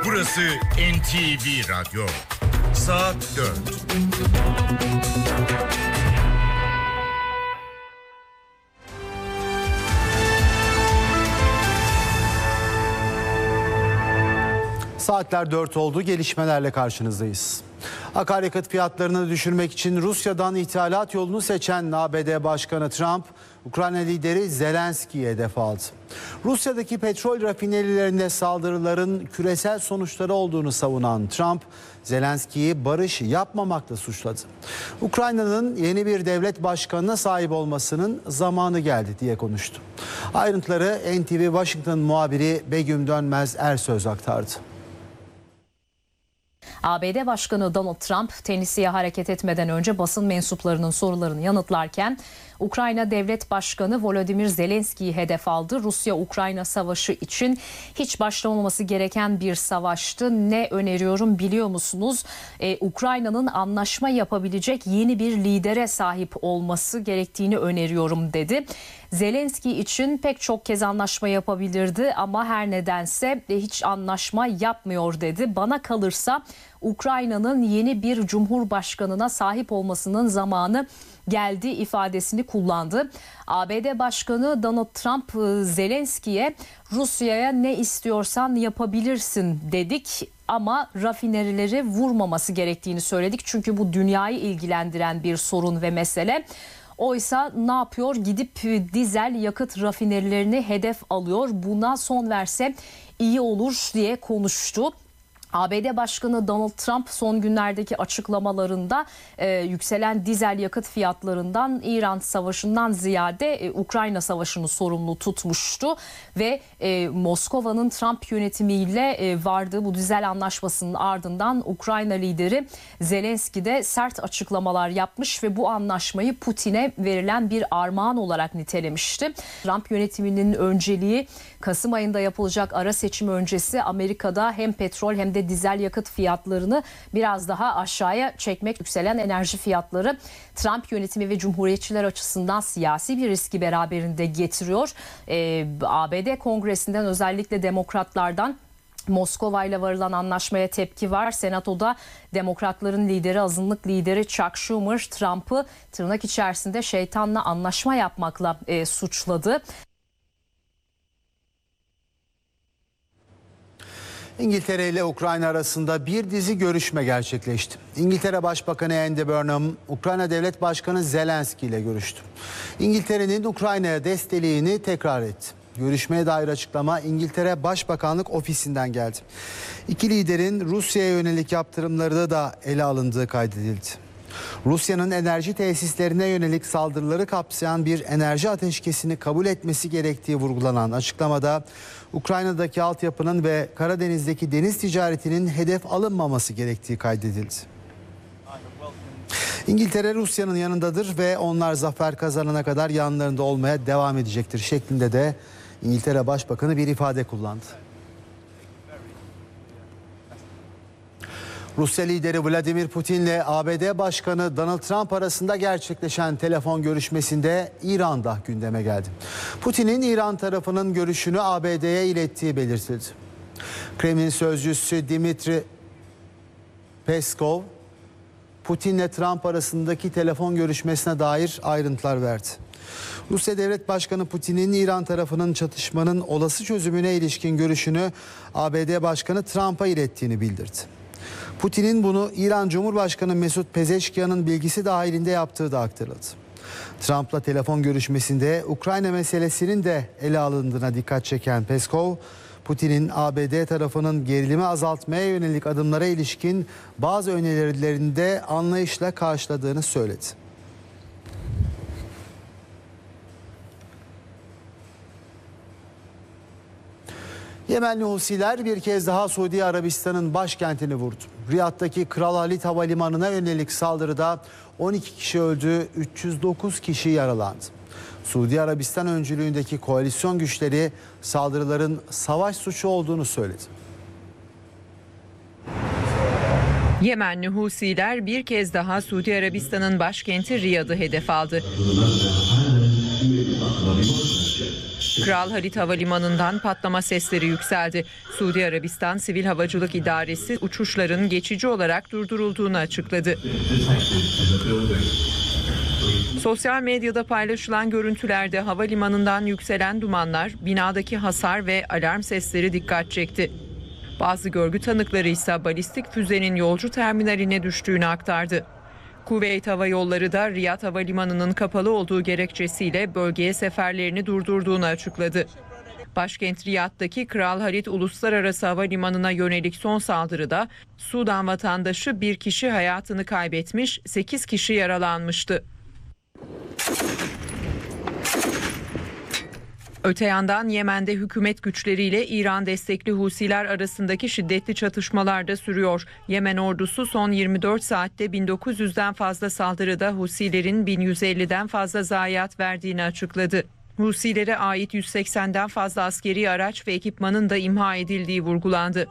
Burası NTV Radyo. Saat 4. Saatler 4 oldu. Gelişmelerle karşınızdayız. Akaryakıt fiyatlarını düşürmek için Rusya'dan ithalat yolunu seçen ABD Başkanı Trump, Ukrayna lideri Zelenski'yi hedef aldı. Rusya'daki petrol rafinerilerinde saldırıların küresel sonuçları olduğunu savunan Trump, Zelenski'yi barış yapmamakla suçladı. Ukrayna'nın yeni bir devlet başkanına sahip olmasının zamanı geldi diye konuştu. Ayrıntıları NTV Washington muhabiri Begüm Dönmez Ersöz aktardı. ABD Başkanı Donald Trump, Tennessee'ye hareket etmeden önce basın mensuplarının sorularını yanıtlarken Ukrayna Devlet Başkanı Volodymyr Zelenski'yi hedef aldı. Rusya-Ukrayna savaşı için hiç başlamaması gereken bir savaştı. Ne öneriyorum biliyor musunuz? Ukrayna'nın anlaşma yapabilecek yeni bir lidere sahip olması gerektiğini öneriyorum dedi. Zelenski için pek çok kez anlaşma yapabilirdi ama her nedense hiç anlaşma yapmıyor dedi. Bana kalırsa Ukrayna'nın yeni bir cumhurbaşkanına sahip olmasının zamanı geldi ifadesini kullandı. ABD Başkanı Donald Trump, Zelenski'ye Rusya'ya ne istiyorsan yapabilirsin dedik ama rafinerileri vurmaması gerektiğini söyledik. Çünkü bu dünyayı ilgilendiren bir sorun ve mesele. Oysa ne yapıyor? Gidip dizel yakıt rafinerilerini hedef alıyor. Buna son verse iyi olur diye konuştu. ABD Başkanı Donald Trump son günlerdeki açıklamalarında yükselen dizel yakıt fiyatlarından İran Savaşı'ndan ziyade Ukrayna Savaşı'nı sorumlu tutmuştu ve Moskova'nın Trump yönetimiyle vardığı bu dizel anlaşmasının ardından Ukrayna lideri Zelenski de sert açıklamalar yapmış ve bu anlaşmayı Putin'e verilen bir armağan olarak nitelemişti. Trump yönetiminin önceliği Kasım ayında yapılacak ara seçim öncesi Amerika'da hem petrol hem de dizel yakıt fiyatlarını biraz daha aşağıya çekmek. Yükselen enerji fiyatları Trump yönetimi ve cumhuriyetçiler açısından siyasi bir riski beraberinde getiriyor. ABD Kongresi'nden özellikle demokratlardan Moskova ile varılan anlaşmaya tepki var. Senatoda demokratların lideri, azınlık lideri Chuck Schumer Trump'ı tırnak içerisinde şeytanla anlaşma yapmakla suçladı. İngiltere ile Ukrayna arasında bir dizi görüşme gerçekleşti. İngiltere Başbakanı Andy Burnham, Ukrayna Devlet Başkanı Zelenski ile görüştü. İngiltere'nin Ukrayna'ya desteğini tekrar etti. Görüşmeye dair açıklama İngiltere Başbakanlık Ofisi'nden geldi. İki liderin Rusya'ya yönelik yaptırımları da ele alındığı kaydedildi. Rusya'nın enerji tesislerine yönelik saldırıları kapsayan bir enerji ateşkesini kabul etmesi gerektiği vurgulanan açıklamada Ukrayna'daki altyapının ve Karadeniz'deki deniz ticaretinin hedef alınmaması gerektiği kaydedildi. İngiltere Rusya'nın yanındadır ve onlar zafer kazanana kadar yanlarında olmaya devam edecektir şeklinde de İngiltere Başbakanı bir ifade kullandı. Rusya lideri Vladimir Putin ile ABD Başkanı Donald Trump arasında gerçekleşen telefon görüşmesinde İran'da gündeme geldi. Putin'in İran tarafının görüşünü ABD'ye ilettiği belirtildi. Kremlin sözcüsü Dmitri Peskov, Putin ile Trump arasındaki telefon görüşmesine dair ayrıntılar verdi. Rusya Devlet Başkanı Putin'in İran tarafının çatışmanın olası çözümüne ilişkin görüşünü ABD Başkanı Trump'a ilettiğini bildirdi. Putin'in bunu İran Cumhurbaşkanı Mesut Pezeşkiyan'ın bilgisi dahilinde yaptığı da aktarıldı. Trump'la telefon görüşmesinde Ukrayna meselesinin de ele alındığına dikkat çeken Peskov, Putin'in ABD tarafının gerilimi azaltmaya yönelik adımlara ilişkin bazı önerilerini de anlayışla karşıladığını söyledi. Yemenli Husiler bir kez daha Suudi Arabistan'ın başkentini vurdu. Riyad'daki Kral Halid Havalimanı'na yönelik saldırıda 12 kişi öldü, 309 kişi yaralandı. Suudi Arabistan öncülüğündeki koalisyon güçleri saldırıların savaş suçu olduğunu söyledi. Yemenli Husiler bir kez daha Suudi Arabistan'ın başkenti Riyad'ı hedef aldı. Kral Halit Havalimanı'ndan patlama sesleri yükseldi. Suudi Arabistan Sivil Havacılık İdaresi uçuşların geçici olarak durdurulduğunu açıkladı. Sosyal medyada paylaşılan görüntülerde havalimanından yükselen dumanlar, binadaki hasar ve alarm sesleri dikkat çekti. Bazı görgü tanıkları ise balistik füzenin yolcu terminaline düştüğünü aktardı. Kuveyt Hava Yolları da Riyad Havalimanı'nın kapalı olduğu gerekçesiyle bölgeye seferlerini durdurduğunu açıkladı. Başkent Riyad'daki Kral Halid Uluslararası Havalimanı'na yönelik son saldırıda Sudan vatandaşı bir kişi hayatını kaybetmiş, 8 kişi yaralanmıştı. Öte yandan Yemen'de hükümet güçleriyle İran destekli Husiler arasındaki şiddetli çatışmalar da sürüyor. Yemen ordusu son 24 saatte 1900'den fazla saldırıda Husilerin 1150'den fazla zayiat verdiğini açıkladı. Husilere ait 180'den fazla askeri araç ve ekipmanın da imha edildiği vurgulandı.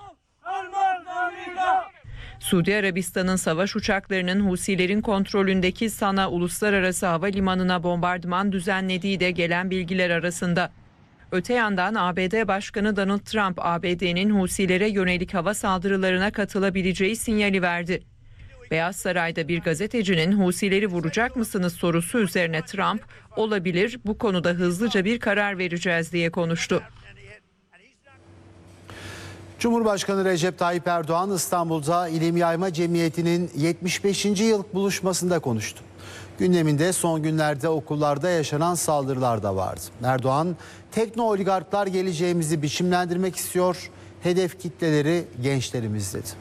Suudi Arabistan'ın savaş uçaklarının Husilerin kontrolündeki Sana Uluslararası Havalimanı'na bombardıman düzenlediği de gelen bilgiler arasında. Öte yandan ABD Başkanı Donald Trump, ABD'nin Husilere yönelik hava saldırılarına katılabileceği sinyali verdi. Beyaz Saray'da bir gazetecinin Husileri vuracak mısınız sorusu üzerine Trump, olabilir, bu konuda hızlıca bir karar vereceğiz diye konuştu. Cumhurbaşkanı Recep Tayyip Erdoğan İstanbul'da İlim Yayma Cemiyeti'nin 75. yıl buluşmasında konuştu. Gündeminde son günlerde okullarda yaşanan saldırılar da vardı. Erdoğan, tekno oligarklar geleceğimizi biçimlendirmek istiyor, hedef kitleleri gençlerimiz dedi.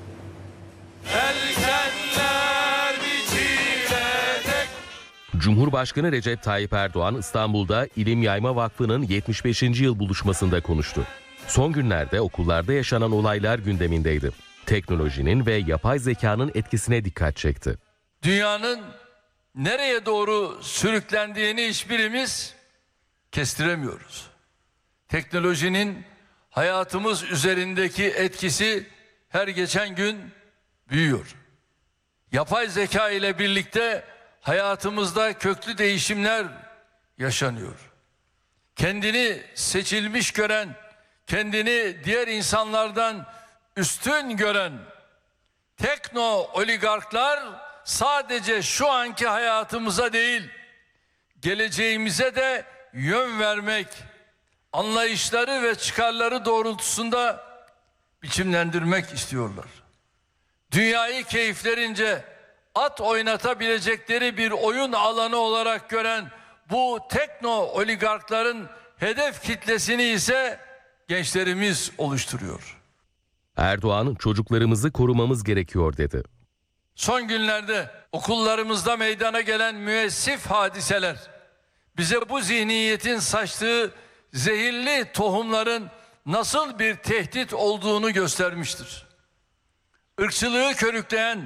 Cumhurbaşkanı Recep Tayyip Erdoğan İstanbul'da İlim Yayma Vakfı'nın 75. yıl buluşmasında konuştu. Son günlerde okullarda yaşanan olaylar gündemindeydi. Teknolojinin ve yapay zekanın etkisine dikkat çekti. Dünyanın nereye doğru sürüklendiğini hiçbirimiz kestiremiyoruz. Teknolojinin hayatımız üzerindeki etkisi her geçen gün büyüyor. Yapay zeka ile birlikte hayatımızda köklü değişimler yaşanıyor. Kendini seçilmiş gören, kendini diğer insanlardan üstün gören tekno oligarklar sadece şu anki hayatımıza değil, geleceğimize de yön vermek, anlayışları ve çıkarları doğrultusunda biçimlendirmek istiyorlar. Dünyayı keyiflerince at oynatabilecekleri bir oyun alanı olarak gören bu tekno oligarkların hedef kitlesini ise gençlerimiz oluşturuyor. Erdoğan, çocuklarımızı korumamız gerekiyor dedi. Son günlerde okullarımızda meydana gelen müessif hadiseler bize bu zihniyetin saçtığı zehirli tohumların nasıl bir tehdit olduğunu göstermiştir. Irkçılığı körükleyen,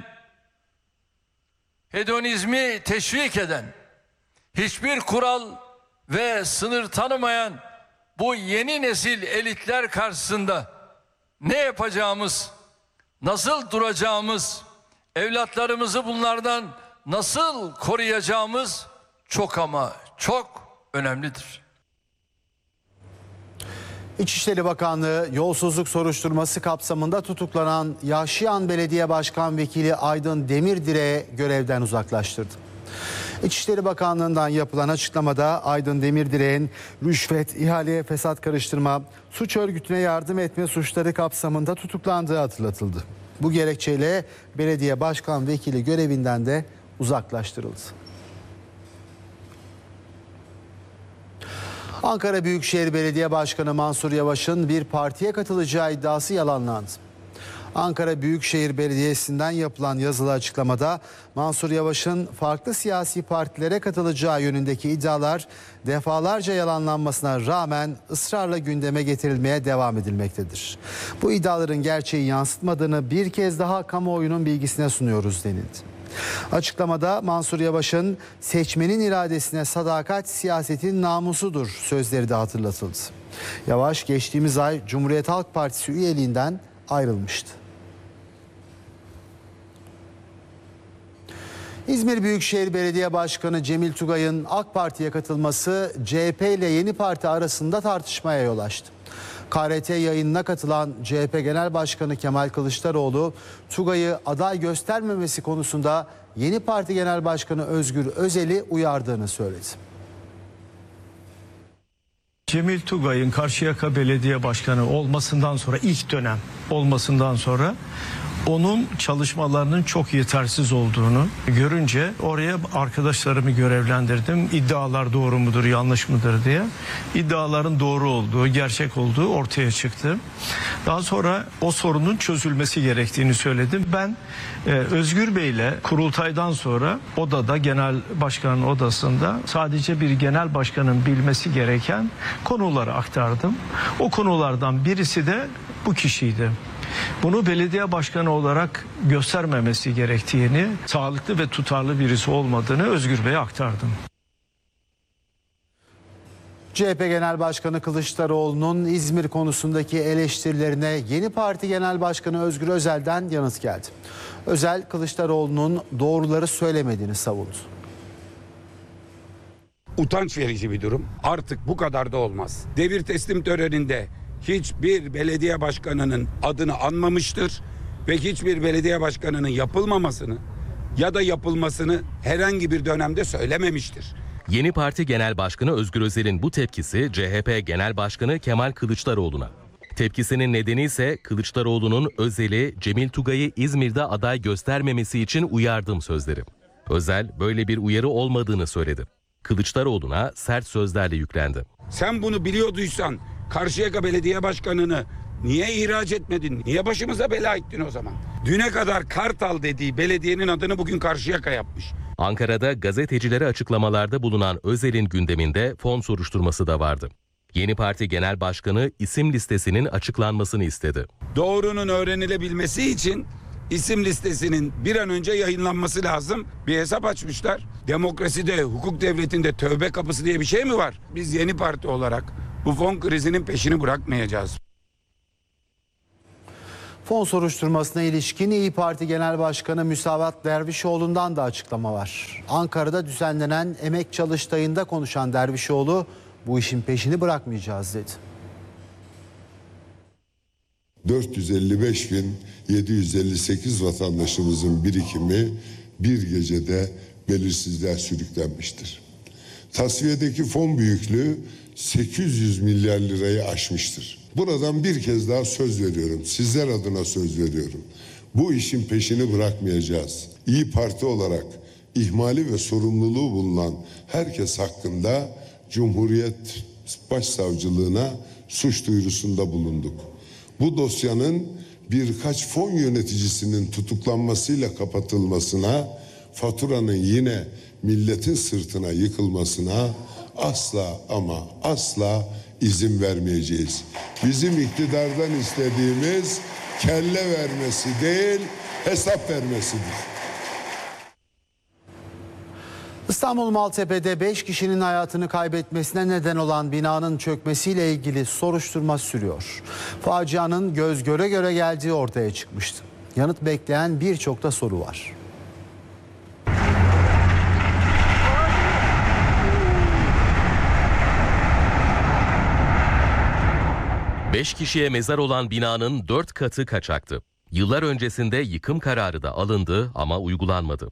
hedonizmi teşvik eden, hiçbir kural ve sınır tanımayan bu yeni nesil elitler karşısında ne yapacağımız, nasıl duracağımız, evlatlarımızı bunlardan nasıl koruyacağımız çok ama çok önemlidir. İçişleri Bakanlığı yolsuzluk soruşturması kapsamında tutuklanan Yaşayan Belediye Başkan Vekili Aydın Demirdire'yi görevden uzaklaştırdı. İçişleri Bakanlığı'ndan yapılan açıklamada Aydın Demirdire'nin rüşvet, ihale, fesat karıştırma, suç örgütüne yardım etme suçları kapsamında tutuklandığı hatırlatıldı. Bu gerekçeyle belediye başkan vekili görevinden de uzaklaştırıldı. Ankara Büyükşehir Belediye Başkanı Mansur Yavaş'ın bir partiye katılacağı iddiası yalanlandı. Ankara Büyükşehir Belediyesi'nden yapılan yazılı açıklamada Mansur Yavaş'ın farklı siyasi partilere katılacağı yönündeki iddialar defalarca yalanlanmasına rağmen ısrarla gündeme getirilmeye devam edilmektedir. Bu iddiaların gerçeği yansıtmadığını bir kez daha kamuoyunun bilgisine sunuyoruz denildi. Açıklamada Mansur Yavaş'ın seçmenin iradesine sadakat siyasetin namusudur sözleri de hatırlatıldı. Yavaş geçtiğimiz ay Cumhuriyet Halk Partisi üyeliğinden ayrılmıştı. İzmir Büyükşehir Belediye Başkanı Cemil Tugay'ın AK Parti'ye katılması CHP ile yeni parti arasında tartışmaya yol açtı. KRT yayınına katılan CHP Genel Başkanı Kemal Kılıçdaroğlu, Tugay'ı aday göstermemesi konusunda yeni parti Genel Başkanı Özgür Özel'i uyardığını söyledi. Cemil Tugay'ın Karşıyaka Belediye Başkanı olmasından sonra, ilk dönem olmasından sonra onun çalışmalarının çok yetersiz olduğunu görünce oraya arkadaşlarımı görevlendirdim. İddialar doğru mudur, yanlış mıdır diye. İddiaların doğru olduğu, gerçek olduğu ortaya çıktı. Daha sonra o sorunun çözülmesi gerektiğini söyledim. Ben Özgür Bey'le kurultaydan sonra odada, genel başkanın odasında sadece bir genel başkanın bilmesi gereken konuları aktardım. O konulardan birisi de bu kişiydi. Bunu belediye başkanı olarak göstermemesi gerektiğini, sağlıklı ve tutarlı birisi olmadığını Özgür Bey'e aktardım. CHP Genel Başkanı Kılıçdaroğlu'nun İzmir konusundaki eleştirilerine yeni parti Genel Başkanı Özgür Özel'den yanıt geldi. Özel, Kılıçdaroğlu'nun doğruları söylemediğini savundu. Utanç verici bir durum. Artık bu kadar da olmaz. Devir teslim töreninde hiçbir belediye başkanının adını anmamıştır ve hiçbir belediye başkanının yapılmamasını ya da yapılmasını herhangi bir dönemde söylememiştir. Yeni Parti Genel Başkanı Özgür Özel'in bu tepkisi CHP Genel Başkanı Kemal Kılıçdaroğlu'na. Tepkisinin nedeni ise Kılıçdaroğlu'nun Özel'i Cemil Tugay'ı İzmir'de aday göstermemesi için uyardım sözleri. Özel böyle bir uyarı olmadığını söyledi. Kılıçdaroğlu'na sert sözlerle yüklendi. Sen bunu biliyorduysan Karşıyaka Belediye Başkanı'nı niye ihraç etmedin? Niye başımıza bela ettin o zaman? Düne kadar Kartal dediği belediyenin adını bugün Karşıyaka yapmış. Ankara'da gazetecilere açıklamalarda bulunan Özel'in gündeminde fon soruşturması da vardı. Yeni Parti Genel Başkanı isim listesinin açıklanmasını istedi. Doğrunun öğrenilebilmesi için isim listesinin bir an önce yayınlanması lazım. Bir hesap açmışlar. Demokraside, hukuk devletinde tövbe kapısı diye bir şey mi var? Biz yeni parti olarak bu fon krizinin peşini bırakmayacağız. Fon soruşturmasına ilişkin İYİ Parti Genel Başkanı Müsavat Dervişoğlu'ndan da açıklama var. Ankara'da düzenlenen emek çalıştayında konuşan Dervişoğlu, bu işin peşini bırakmayacağız dedi. 455.758 vatandaşımızın birikimi bir gecede belirsizliğe sürüklenmiştir. Tasfiyedeki fon büyüklüğü 800 milyar lirayı aşmıştır. Buradan bir kez daha söz veriyorum. Sizler adına söz veriyorum. Bu işin peşini bırakmayacağız. İYİ Parti olarak ihmali ve sorumluluğu bulunan herkes hakkında Cumhuriyet Başsavcılığına suç duyurusunda bulunduk. Bu dosyanın birkaç fon yöneticisinin tutuklanmasıyla kapatılmasına, faturanın yine milletin sırtına yıkılmasına asla ama asla izin vermeyeceğiz. Bizim iktidardan istediğimiz kelle vermesi değil, hesap vermesidir. İstanbul Maltepe'de 5 kişinin hayatını kaybetmesine neden olan binanın çökmesiyle ilgili soruşturma sürüyor. Facianın göz göre göre geldiği ortaya çıkmıştı. Yanıt bekleyen birçok da soru var. Beş kişiye mezar olan binanın 4 katı kaçaktı. Yıllar öncesinde yıkım kararı da alındı ama uygulanmadı.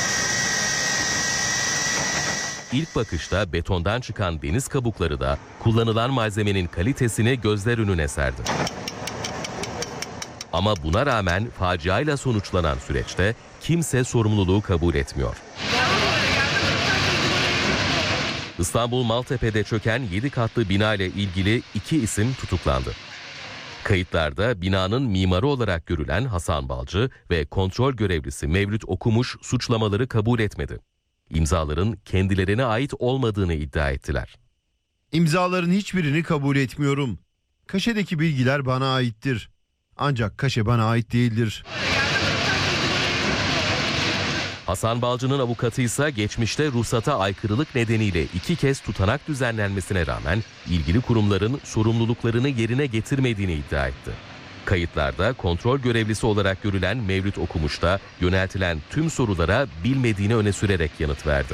İlk bakışta betondan çıkan deniz kabukları da kullanılan malzemenin kalitesini gözler önüne serdi. Ama buna rağmen faciayla sonuçlanan süreçte kimse sorumluluğu kabul etmiyor. İstanbul Maltepe'de çöken 7 katlı bina ile ilgili 2 isim tutuklandı. Kayıtlarda binanın mimarı olarak görülen Hasan Balcı ve kontrol görevlisi Mevlüt Okumuş suçlamaları kabul etmedi. İmzaların kendilerine ait olmadığını iddia ettiler. İmzaların hiçbirini kabul etmiyorum. Kaşedeki bilgiler bana aittir. Ancak kaşe bana ait değildir. Hasan Balcı'nın avukatı ise geçmişte ruhsata aykırılık nedeniyle 2 kez tutanak düzenlenmesine rağmen ilgili kurumların sorumluluklarını yerine getirmediğini iddia etti. Kayıtlarda kontrol görevlisi olarak görülen Mevlüt Okumuş da yöneltilen tüm sorulara bilmediğini öne sürerek yanıt verdi.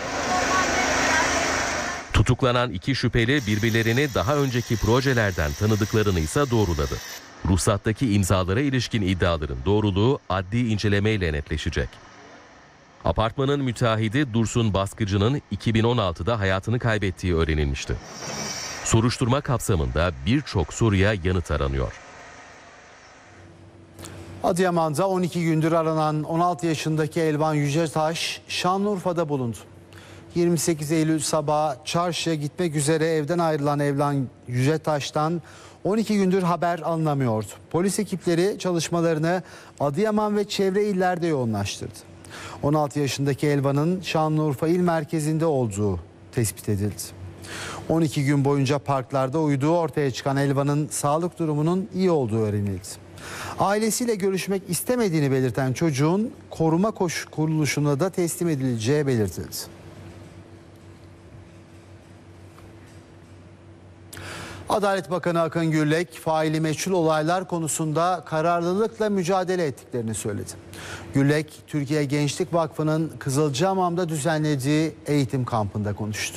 Tutuklanan iki şüpheli birbirlerini daha önceki projelerden tanıdıklarını ise doğruladı. Ruhsattaki imzalara ilişkin iddiaların doğruluğu adli incelemeyle netleşecek. Apartmanın müteahhidi Dursun Baskıcı'nın 2016'da hayatını kaybettiği öğrenilmişti. Soruşturma kapsamında birçok soruya yanıt aranıyor. Adıyaman'da 12 gündür aranan 16 yaşındaki Elvan Yücetaş Şanlıurfa'da bulundu. 28 Eylül sabahı çarşıya gitmek üzere evden ayrılan Elvan Yücetaş'tan 12 gündür haber alınamıyordu. Polis ekipleri çalışmalarını Adıyaman ve çevre illerde yoğunlaştırdı. 16 yaşındaki Elvan'ın Şanlıurfa il merkezinde olduğu tespit edildi. 12 gün boyunca parklarda uyuduğu ortaya çıkan Elvan'ın sağlık durumunun iyi olduğu öğrenildi. Ailesiyle görüşmek istemediğini belirten çocuğun koruma kuruluşuna da teslim edileceği belirtildi. Adalet Bakanı Akın Gürlek, faili meçhul olaylar konusunda kararlılıkla mücadele ettiklerini söyledi. Gürlek, Türkiye Gençlik Vakfı'nın Kızılcahamam'da düzenlediği eğitim kampında konuştu.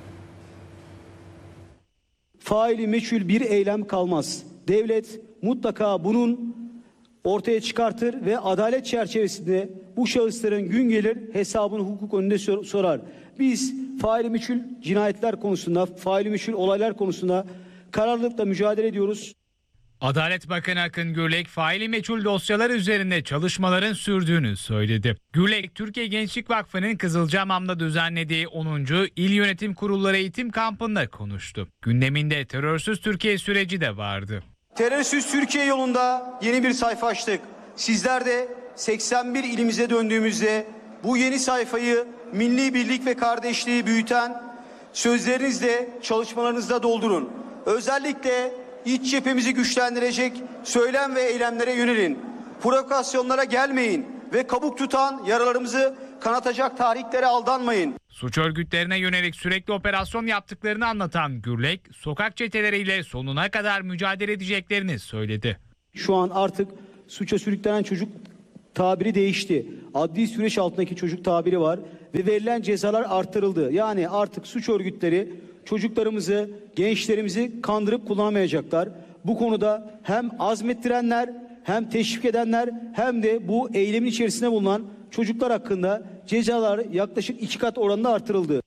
Faili meçhul bir eylem kalmaz. Devlet mutlaka bunun ortaya çıkartır ve adalet çerçevesinde bu şahısların gün gelir hesabını hukuk önünde sorar. Biz faili meçhul cinayetler konusunda, faili meçhul olaylar konusunda kararlılıkla mücadele ediyoruz. Adalet Bakanı Akın Gürlek, faili meçhul dosyalar üzerinde çalışmaların sürdüğünü söyledi. Gürlek, Türkiye Gençlik Vakfı'nın Kızılcahamam'da düzenlediği 10. İl Yönetim Kurulları Eğitim Kampı'nda konuştu. Gündeminde terörsüz Türkiye süreci de vardı. Terörsüz Türkiye yolunda yeni bir sayfa açtık. Sizler de 81 ilimize döndüğümüzde bu yeni sayfayı milli birlik ve kardeşliği büyüten sözlerinizle, çalışmalarınızda doldurun. Özellikle iç cephemizi güçlendirecek söylem ve eylemlere yönelin. Provokasyonlara gelmeyin ve kabuk tutan yaralarımızı kanatacak tahriklere aldanmayın. Suç örgütlerine yönelik sürekli operasyon yaptıklarını anlatan Gürlek, sokak çeteleriyle sonuna kadar mücadele edeceklerini söyledi. Şu an artık suça sürüklenen çocuk tabiri değişti. Adli süreç altındaki çocuk tabiri var ve verilen cezalar artırıldı. Yani artık suç örgütleri çocuklarımızı, gençlerimizi kandırıp kullanamayacaklar. Bu konuda hem azmettirenler, hem teşvik edenler, hem de bu eylemin içerisinde bulunan çocuklar hakkında cezalar yaklaşık 2 kat oranında artırıldı.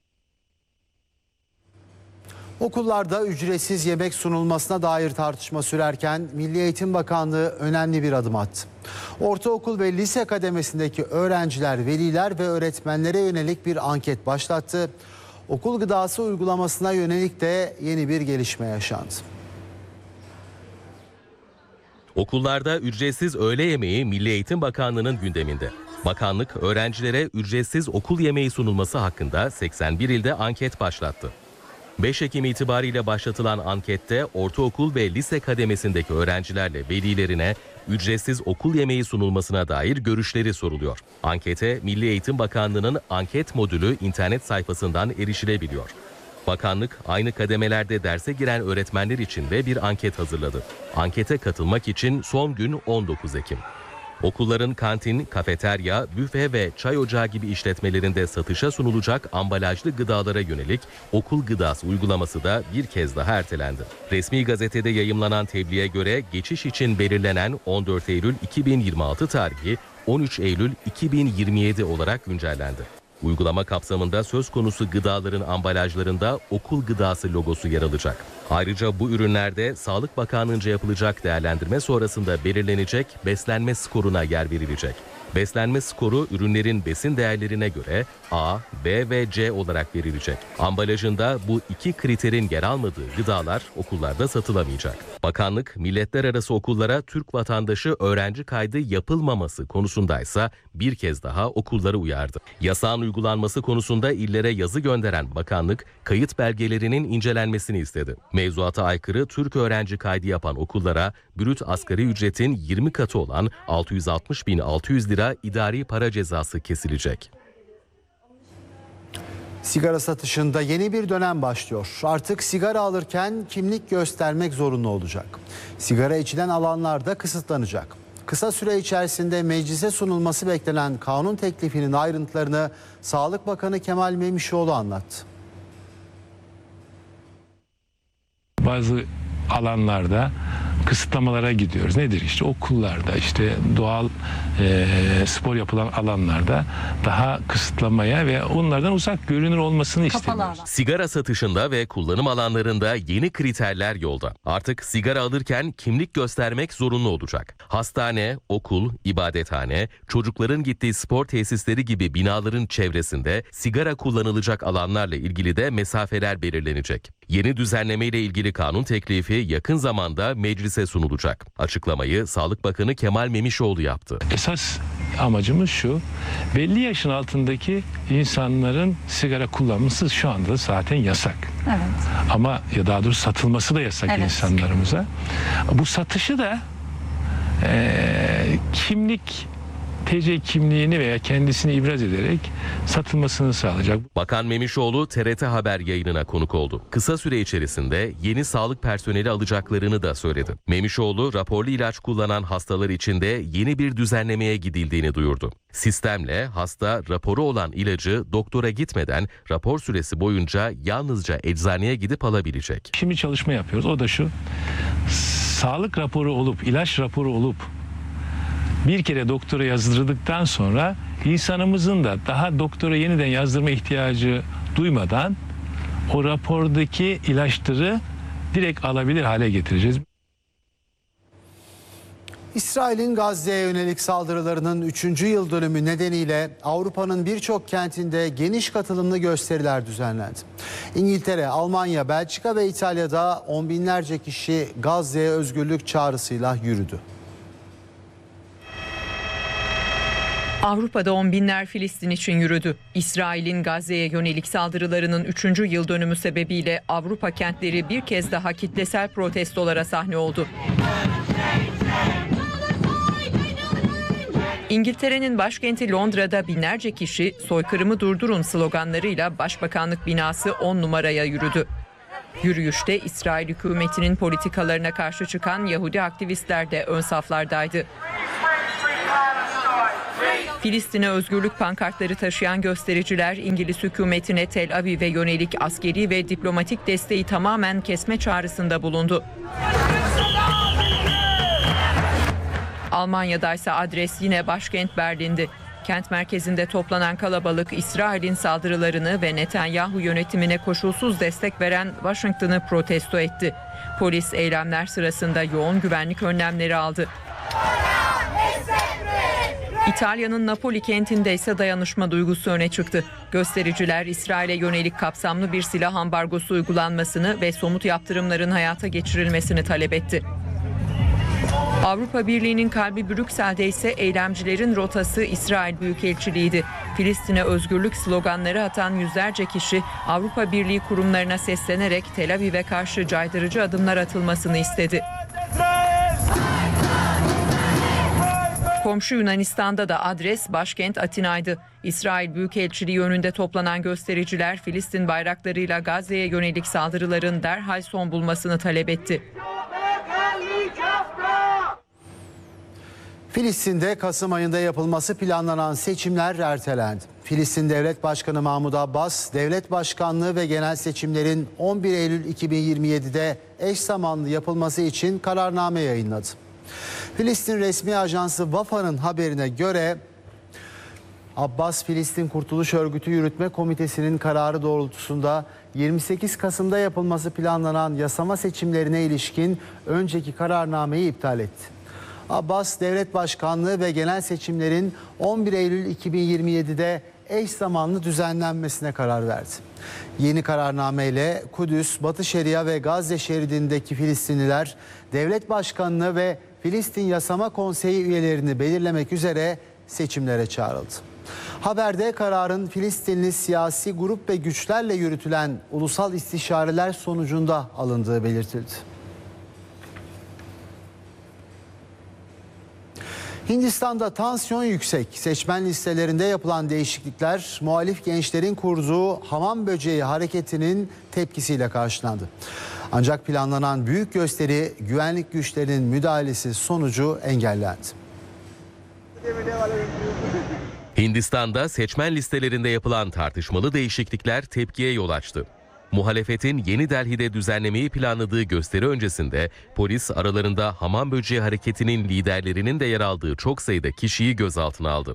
Okullarda ücretsiz yemek sunulmasına dair tartışma sürerken Milli Eğitim Bakanlığı önemli bir adım attı. Ortaokul ve lise kademesindeki öğrenciler, veliler ve öğretmenlere yönelik bir anket başlattı. Okul gıdası uygulamasına yönelik de yeni bir gelişme yaşandı. Okullarda ücretsiz öğle yemeği Milli Eğitim Bakanlığı'nın gündeminde. Bakanlık öğrencilere ücretsiz okul yemeği sunulması hakkında 81 ilde anket başlattı. 5 Ekim itibariyle başlatılan ankette ortaokul ve lise kademesindeki öğrencilerle velilerine ücretsiz okul yemeği sunulmasına dair görüşleri soruluyor. Ankete Milli Eğitim Bakanlığı'nın anket modülü internet sayfasından erişilebiliyor. Bakanlık aynı kademelerde derse giren öğretmenler için de bir anket hazırladı. Ankete katılmak için son gün 19 Ekim. Okulların kantin, kafeterya, büfe ve çay ocağı gibi işletmelerinde satışa sunulacak ambalajlı gıdalara yönelik okul gıdası uygulaması da bir kez daha ertelendi. Resmi gazetede yayımlanan tebliğe göre geçiş için belirlenen 14 Eylül 2026 tarihi 13 Eylül 2027 olarak güncellendi. Uygulama kapsamında söz konusu gıdaların ambalajlarında okul gıdası logosu yer alacak. Ayrıca bu ürünlerde Sağlık Bakanlığı'nca yapılacak değerlendirme sonrasında belirlenecek beslenme skoruna yer verilecek. Beslenme skoru ürünlerin besin değerlerine göre A, B ve C olarak verilecek. Ambalajında bu iki kriterin yer almadığı gıdalar okullarda satılamayacak. Bakanlık, milletler arası okullara Türk vatandaşı öğrenci kaydı yapılmaması konusundaysa bir kez daha okulları uyardı. Yasağın uygulanması konusunda illere yazı gönderen bakanlık, kayıt belgelerinin incelenmesini istedi. Mevzuata aykırı Türk öğrenci kaydı yapan okullara brüt asgari ücretin 20 katı olan 660.600 lira idari para cezası kesilecek. Sigara satışında yeni bir dönem başlıyor. Artık sigara alırken kimlik göstermek zorunlu olacak. Sigara içilen alanlarda kısıtlanacak. Kısa süre içerisinde meclise sunulması beklenen kanun teklifinin ayrıntılarını Sağlık Bakanı Kemal Memişoğlu anlattı. Bazı alanlarda kısıtlamalara gidiyoruz. Nedir işte okullarda, işte doğal spor yapılan alanlarda daha kısıtlamaya ve onlardan uzak görünür olmasını istemiyoruz. Sigara satışında ve kullanım alanlarında yeni kriterler yolda. Artık sigara alırken kimlik göstermek zorunlu olacak. Hastane, okul, ibadethane, çocukların gittiği spor tesisleri gibi binaların çevresinde sigara kullanılacak alanlarla ilgili de mesafeler belirlenecek. Yeni düzenleme ile ilgili kanun teklifi yakın zamanda meclise sunulacak. Açıklamayı Sağlık Bakanı Kemal Memişoğlu yaptı. Esas amacımız şu, belli yaşın altındaki insanların sigara kullanması şu anda zaten yasak. Evet. Ama ya daha doğrusu satılması da yasak insanlarımıza. Bu satışı da TC kimliğini veya kendisini ibraz ederek satılmasını sağlayacak. Bakan Memişoğlu TRT Haber yayınına konuk oldu. Kısa süre içerisinde yeni sağlık personeli alacaklarını da söyledi. Memişoğlu raporlu ilaç kullanan hastalar için de yeni bir düzenlemeye gidildiğini duyurdu. Sistemle hasta raporu olan ilacı doktora gitmeden rapor süresi boyunca yalnızca eczaneye gidip alabilecek. Şimdi çalışma yapıyoruz. O da şu: sağlık raporu olup, ilaç raporu olup bir kere doktora yazdırdıktan sonra insanımızın da daha doktora yeniden yazdırma ihtiyacı duymadan o rapordaki ilaçları direkt alabilir hale getireceğiz. İsrail'in Gazze'ye yönelik saldırılarının 3. yıl dönümü nedeniyle Avrupa'nın birçok kentinde geniş katılımlı gösteriler düzenlendi. İngiltere, Almanya, Belçika ve İtalya'da on binlerce kişi Gazze'ye özgürlük çağrısıyla yürüdü. Avrupa'da on binler Filistin için yürüdü. İsrail'in Gazze'ye yönelik saldırılarının 3. yıl dönümü sebebiyle Avrupa kentleri bir kez daha kitlesel protestolara sahne oldu. İngiltere'nin başkenti Londra'da binlerce kişi "Soykırımı durdurun" sloganlarıyla Başbakanlık binası 10 numaraya yürüdü. Yürüyüşte İsrail hükümetinin politikalarına karşı çıkan Yahudi aktivistler de ön saflardaydı. Filistin'e özgürlük pankartları taşıyan göstericiler İngiliz hükümetine Tel Aviv'e yönelik askeri ve diplomatik desteği tamamen kesme çağrısında bulundu. Almanya'da ise adres yine başkent Berlin'di. Kent merkezinde toplanan kalabalık İsrail'in saldırılarını ve Netanyahu yönetimine koşulsuz destek veren Washington'ı protesto etti. Polis eylemler sırasında yoğun güvenlik önlemleri aldı. İtalya'nın Napoli kentinde ise dayanışma duygusu öne çıktı. Göstericiler İsrail'e yönelik kapsamlı bir silah ambargosu uygulanmasını ve somut yaptırımların hayata geçirilmesini talep etti. Avrupa Birliği'nin kalbi Brüksel'de ise eylemcilerin rotası İsrail Büyükelçiliği'ydi. Filistin'e özgürlük sloganları atan yüzlerce kişi Avrupa Birliği kurumlarına seslenerek Tel Aviv'e karşı caydırıcı adımlar atılmasını istedi. Komşu Yunanistan'da da adres başkent Atina'ydı. İsrail Büyükelçiliği önünde toplanan göstericiler Filistin bayraklarıyla Gazze'ye yönelik saldırıların derhal son bulmasını talep etti. Filistin'de Kasım ayında yapılması planlanan seçimler ertelendi. Filistin Devlet Başkanı Mahmud Abbas, devlet başkanlığı ve genel seçimlerin 11 Eylül 2027'de eş zamanlı yapılması için kararname yayınladı. Filistin resmi ajansı Vafa'nın haberine göre Abbas, Filistin Kurtuluş Örgütü Yürütme Komitesi'nin kararı doğrultusunda 28 Kasım'da yapılması planlanan yasama seçimlerine ilişkin önceki kararnameyi iptal etti. Abbas, devlet başkanlığı ve genel seçimlerin 11 Eylül 2027'de eş zamanlı düzenlenmesine karar verdi. Yeni kararnameyle Kudüs, Batı Şeria ve Gazze şeridindeki Filistinliler devlet başkanlığı ve Filistin Yasama Konseyi üyelerini belirlemek üzere seçimlere çağrıldı. Haberde kararın Filistinli siyasi grup ve güçlerle yürütülen ulusal istişareler sonucunda alındığı belirtildi. Hindistan'da tansiyon yüksek. Seçmen listelerinde yapılan değişiklikler muhalif gençlerin kurduğu hamam böceği hareketinin tepkisiyle karşılandı. Ancak planlanan büyük gösteri güvenlik güçlerinin müdahalesi sonucu engellendi. Hindistan'da seçmen listelerinde yapılan tartışmalı değişiklikler tepkiye yol açtı. Muhalefetin Yeni Delhi'de düzenlemeyi planladığı gösteri öncesinde polis aralarında hamam böceği hareketinin liderlerinin de yer aldığı çok sayıda kişiyi gözaltına aldı.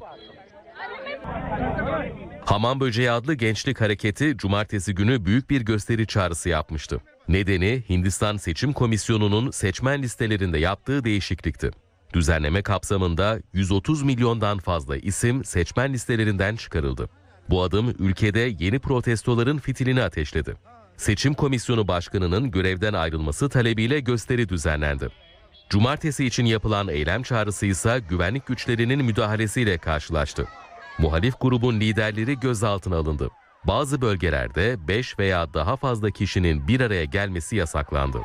Hamam böceği adlı gençlik hareketi cumartesi günü büyük bir gösteri çağrısı yapmıştı. Nedeni Hindistan Seçim Komisyonu'nun seçmen listelerinde yaptığı değişiklikti. Düzenleme kapsamında 130 milyondan fazla isim seçmen listelerinden çıkarıldı. Bu adım ülkede yeni protestoların fitilini ateşledi. Seçim Komisyonu Başkanı'nın görevden ayrılması talebiyle gösteri düzenlendi. Cumartesi için yapılan eylem çağrısı ise güvenlik güçlerinin müdahalesiyle karşılaştı. Muhalif grubun liderleri gözaltına alındı. Bazı bölgelerde 5 veya daha fazla kişinin bir araya gelmesi yasaklandı.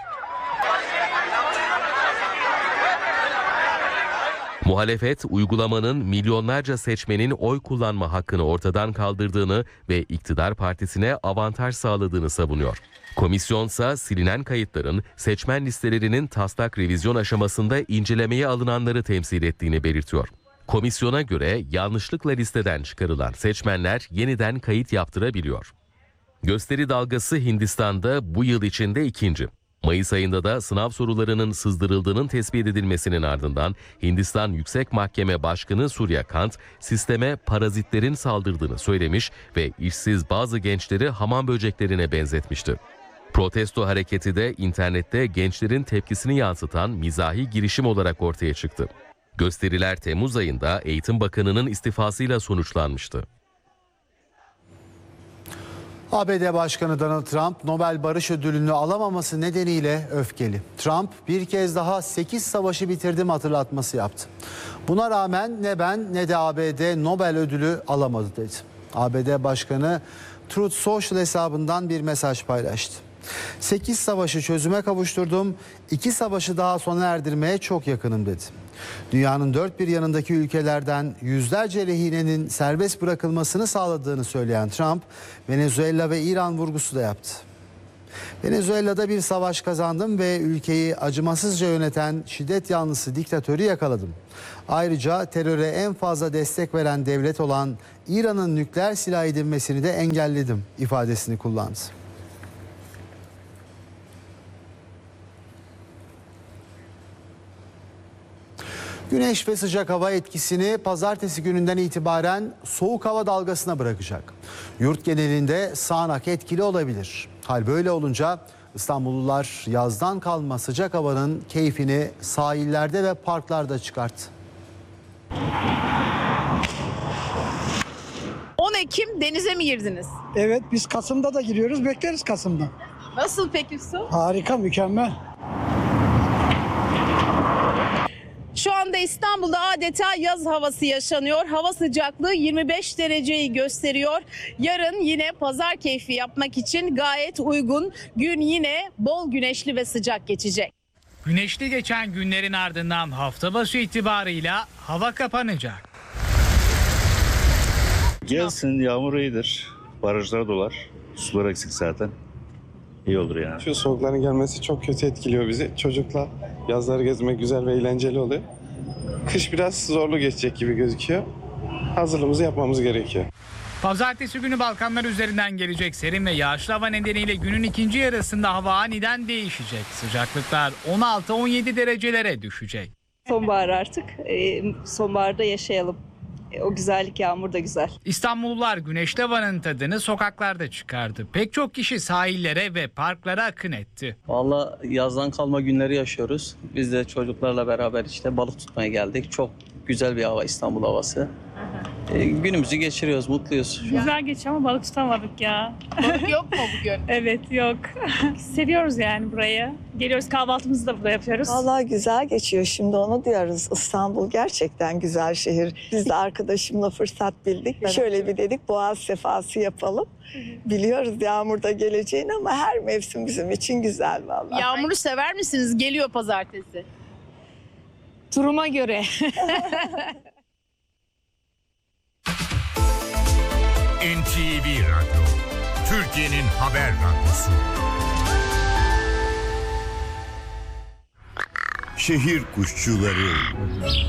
Muhalefet, uygulamanın milyonlarca seçmenin oy kullanma hakkını ortadan kaldırdığını ve iktidar partisine avantaj sağladığını savunuyor. Komisyonsa silinen kayıtların seçmen listelerinin taslak revizyon aşamasında incelemeye alınanları temsil ettiğini belirtiyor. Komisyona göre yanlışlıkla listeden çıkarılan seçmenler yeniden kayıt yaptırabiliyor. Gösteri dalgası Hindistan'da bu yıl içinde ikinci. Mayıs ayında da sınav sorularının sızdırıldığının tespit edilmesinin ardından Hindistan Yüksek Mahkeme Başkanı Surya Kant sisteme parazitlerin saldırdığını söylemiş ve işsiz bazı gençleri hamam böceklerine benzetmişti. Protesto hareketi de internette gençlerin tepkisini yansıtan mizahi girişim olarak ortaya çıktı. Gösteriler Temmuz ayında Eğitim Bakanı'nın istifasıyla sonuçlanmıştı. ABD Başkanı Donald Trump Nobel Barış Ödülünü alamaması nedeniyle öfkeli. Trump bir kez daha 8 savaşı bitirdim hatırlatması yaptı. Buna rağmen ne ben ne de ABD Nobel Ödülü alamadı dedi. ABD Başkanı Truth Social hesabından bir mesaj paylaştı. 8 savaşı çözüme kavuşturdum, 2 savaşı daha sona erdirmeye çok yakınım dedi. Dünyanın dört bir yanındaki ülkelerden yüzlerce rehinenin serbest bırakılmasını sağladığını söyleyen Trump, Venezuela ve İran vurgusu da yaptı. Venezuela'da bir savaş kazandım ve ülkeyi acımasızca yöneten şiddet yanlısı diktatörü yakaladım. Ayrıca teröre en fazla destek veren devlet olan İran'ın nükleer silah edinmesini de engelledim ifadesini kullandı. Güneş ve sıcak hava etkisini pazartesi gününden itibaren soğuk hava dalgasına bırakacak. Yurt genelinde sağanak etkili olabilir. Hal böyle olunca İstanbullular yazdan kalma sıcak havanın keyfini sahillerde ve parklarda çıkarttı. 10 Ekim denize mi girdiniz? Evet, biz Kasım'da da giriyoruz, bekleriz Kasım'da. Nasıl peki su? Harika, mükemmel. Şu anda İstanbul'da adeta yaz havası yaşanıyor. Hava sıcaklığı 25 dereceyi gösteriyor. Yarın yine pazar keyfi yapmak için gayet uygun. Gün yine bol güneşli ve sıcak geçecek. Güneşli geçen günlerin ardından hafta başı itibarıyla hava kapanacak. Gelsin, yağmur iyidir. Barajlar dolar. Sular eksik zaten. İyi olur yani. Şu soğukların gelmesi çok kötü etkiliyor bizi. Çocukla yazları gezmek güzel ve eğlenceli oluyor. Kış biraz zorlu geçecek gibi gözüküyor. Hazırlığımızı yapmamız gerekiyor. Pazartesi günü Balkanlar üzerinden gelecek serin ve yağışlı hava nedeniyle günün ikinci yarısında hava aniden değişecek. Sıcaklıklar 16-17 derecelere düşecek. Sonbahar artık. Sonbaharda yaşayalım. O güzellik, yağmur da güzel. İstanbullular güneşli havanın tadını sokaklarda çıkardı. Pek çok kişi sahillere ve parklara akın etti. Vallahi yazdan kalma günleri yaşıyoruz. Biz de çocuklarla beraber işte balık tutmaya geldik. Çok güzel bir hava, İstanbul havası. Günümüzü geçiriyoruz, mutluyuz. Güzel geçiyor ama balık tutamadık ya. Balık yok mu bugün? Evet, yok. Seviyoruz yani burayı. Geliyoruz, kahvaltımızı da burada yapıyoruz. Vallahi güzel geçiyor, şimdi onu diyoruz. İstanbul gerçekten güzel şehir. Biz de arkadaşımla fırsat bildik. Şöyle bir dedik, boğaz sefası yapalım. Biliyoruz yağmurda geleceğini ama her mevsim bizim için güzel vallahi. Yağmuru sever misiniz? Geliyor pazartesi. Duruma göre. NTV Radyo, Türkiye'nin haber radyosu. Şehir kuşçuları.